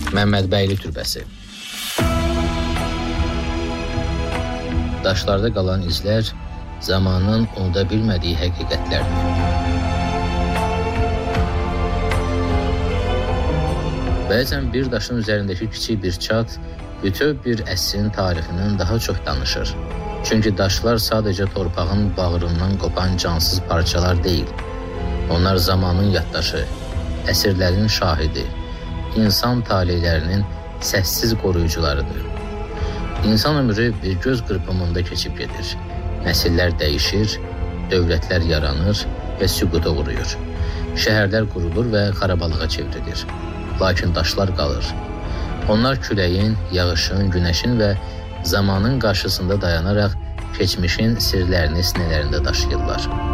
Məmmədbəyli türbəsi. Daşlarda qalan izlər zamanın unuda bilmədiyi həqiqətlərdir. Bəzən bir daşın üzərindəki kiçik bir çat bütöv bir əsrin tarixinin daha çox danışır. Çünki daşlar sadəcə torpağın bağrından qopan cansız parçalar deyil. Onlar zamanın yaddaşı, əsrlərin şahidi, insan taleylərinin səssiz qoruyucularıdır. İnsan ömrü bir göz qırpımında keçib gedir. Nəsillər dəyişir, dövlətlər yaranır və süquta uğrayır. Şəhərlər qurulur və xarabalığa çevrilir. Lakin daşlar qalır. Onlar küləyin, yağışın, günəşin və zamanın qarşısında dayanaraq keçmişin sirlərini sinələrində daşıyırlar.